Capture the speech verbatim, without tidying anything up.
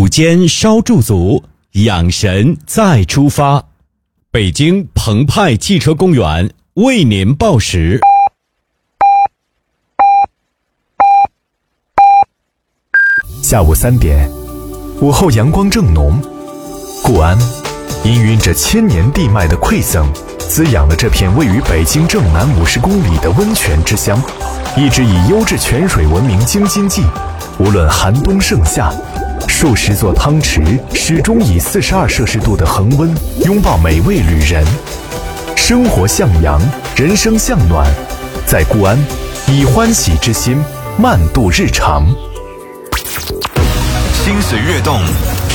午间稍驻足，养神再出发。北京澎湃汽车公园为您报时。 下午三点，午后阳光正浓，固安氤氲着千年地脉的馈赠，滋养了这片位于北京正南五十公里的温泉之乡，一直以优质泉水闻名京津冀。无论寒冬盛夏，数十座汤池始终以四十二摄氏度的恒温拥抱每位旅人。生活向阳，人生向暖，在固安以欢喜之心慢度日常。 心随跃动，